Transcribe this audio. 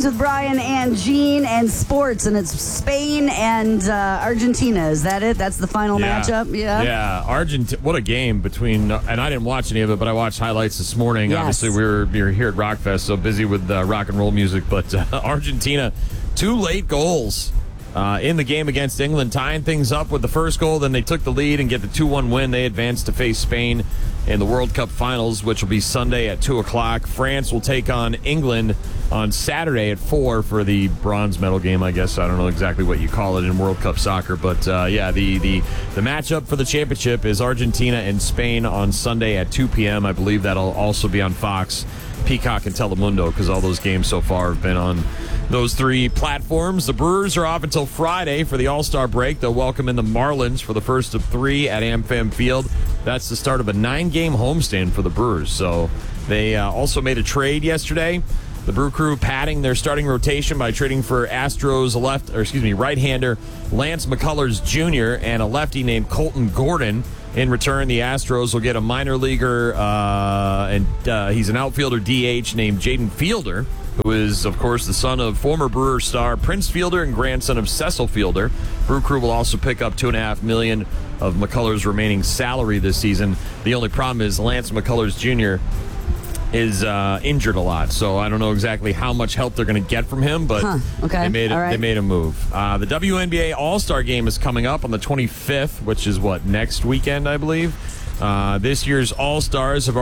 With Brian and Gene and sports, and it's Spain and Argentina. Is that it? That's the final matchup? Yeah. Argentina. What a game between, and I didn't watch any of it, but I watched highlights this morning. Yes. Obviously, we were here at Rockfest, so busy with rock and roll music, but Argentina, 2 late goals in the game against England, tying things up with the first goal. Then they took the lead and get the 2-1 win. They advanced to face Spain in the World Cup finals, which will be Sunday at 2 o'clock. France will take on England on Saturday at 4 for the bronze medal game, I guess. I don't know exactly what you call it in World Cup soccer. But, the matchup for the championship is Argentina and Spain on Sunday at 2 p.m. I believe that'll also be on Fox, Peacock, and Telemundo, because all those games so far have been on those 3 platforms. The Brewers are off until Friday for the All-Star break. They'll welcome in the Marlins for the first of 3 at AmFam Field. That's the start of a 9-game homestand for the Brewers. So they also made a trade yesterday. The Brew Crew padding their starting rotation by trading for Astros right-hander Lance McCullers Jr. and a lefty named Colton Gordon. In return, the Astros will get a minor leaguer, and he's an outfielder DH named Jaden Fielder, who is, of course, the son of former Brewer star Prince Fielder and grandson of Cecil Fielder. Brew Crew will also pick up $2.5 million of McCullers' remaining salary this season. The only problem is Lance McCullers Jr. is injured a lot, so I don't know exactly how much help they're going to get from him, but they made a move. The WNBA All-Star Game is coming up on the 25th, which is next weekend, I believe. This year's All-Stars have